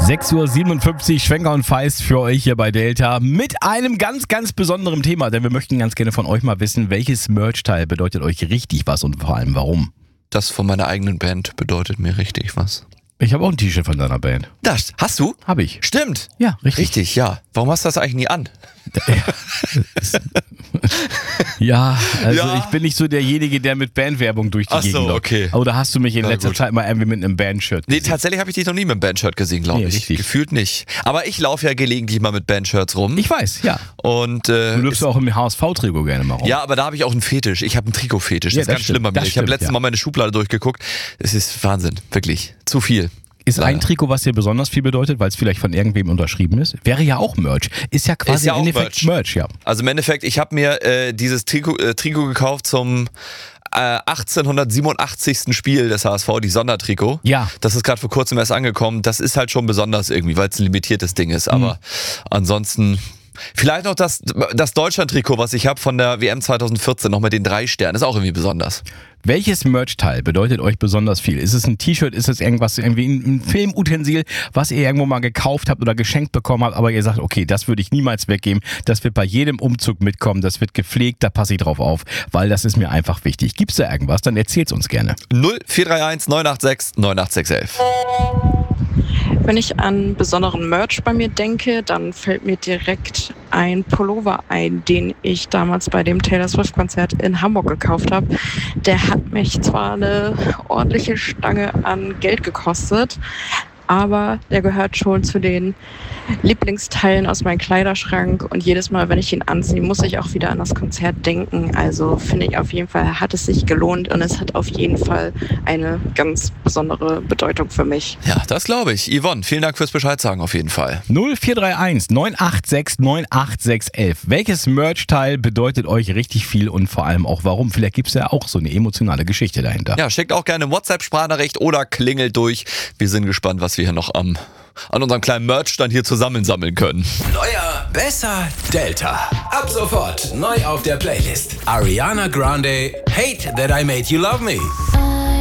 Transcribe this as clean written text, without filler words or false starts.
6.57 Uhr, Schwenker und Feist für euch hier bei Delta mit einem ganz, ganz besonderen Thema, denn wir möchten ganz gerne von euch mal wissen, welches Merchteil bedeutet euch richtig was und vor allem warum? Das von meiner eigenen Band bedeutet mir richtig was. Ich habe auch ein T-Shirt von deiner Band. Das hast du? Habe ich. Stimmt. Ja, richtig. Richtig, ja. Warum hast du das eigentlich nie an? Ja, also Ja. ich bin nicht so derjenige, der mit Bandwerbung durch die Ach so, Gegend läuft. okay. Oder hast du mich in Na letzter gut. Zeit mal irgendwie mit einem Bandshirt Nee, gesehen? tatsächlich habe ich dich noch nie mit einem Bandshirt gesehen, glaube Nee, ich. richtig. Gefühlt nicht. Aber ich laufe ja gelegentlich mal mit Bandshirts rum. Ich weiß, ja. Und Du läufst auch im HSV-Trikot gerne mal rum. ja, aber da habe ich auch einen Fetisch. Ich habe einen Trikotfetisch. Ja, Das ist das ganz schlimm bei stimmt. mir. Das Ich habe stimmt, letztens ja. mal meine Schublade durchgeguckt. Es ist Wahnsinn, wirklich. Zu viel. Ist ein Leider. Trikot, was dir besonders viel bedeutet, weil es vielleicht von irgendwem unterschrieben ist? Wäre ja auch Merch. Ist ja quasi Ist ja im auch Endeffekt Merch, ja. Also im Endeffekt, ich habe mir dieses Trikot gekauft zum 1887. Spiel des HSV, die Sondertrikot. Ja. Das ist gerade vor kurzem erst angekommen. Das ist halt schon besonders irgendwie, weil es ein limitiertes Ding ist. Aber ansonsten... Vielleicht noch das Deutschland-Trikot, was ich habe von der WM 2014, noch mit den 3 Sternen. Ist auch irgendwie besonders. Welches Merchteil bedeutet euch besonders viel? Ist es ein T-Shirt, ist es irgendwas, irgendwie ein Filmutensil, was ihr irgendwo mal gekauft habt oder geschenkt bekommen habt, aber ihr sagt, okay, das würde ich niemals weggeben, das wird bei jedem Umzug mitkommen, das wird gepflegt, da passe ich drauf auf, weil das ist mir einfach wichtig. Gibt's da irgendwas? Dann erzählt's uns gerne. 0431 986 98611. Wenn ich an besonderen Merch bei mir denke, dann fällt mir direkt ein Pullover ein, den ich damals bei dem Taylor Swift-Konzert in Hamburg gekauft habe. Der hat mich zwar eine ordentliche Stange an Geld gekostet, aber der gehört schon zu den Lieblingsteilen aus meinem Kleiderschrank und jedes Mal, wenn ich ihn anziehe, muss ich auch wieder an das Konzert denken. Also finde ich auf jeden Fall, hat es sich gelohnt und es hat auf jeden Fall eine ganz besondere Bedeutung für mich. Ja, das glaube ich. Yvonne, vielen Dank fürs Bescheid sagen auf jeden Fall. 0431 986 98611. Welches Merchteil bedeutet euch richtig viel und vor allem auch warum? Vielleicht gibt's ja auch so eine emotionale Geschichte dahinter. Ja, schickt auch gerne eine WhatsApp-Sprachnachricht oder klingelt durch. Wir sind gespannt, was wir hier noch an unserem kleinen Merchstand hier zusammensammeln können. Neuer, besser, Delta. Ab sofort neu auf der Playlist. Ariana Grande, Hate That I Made You Love Me.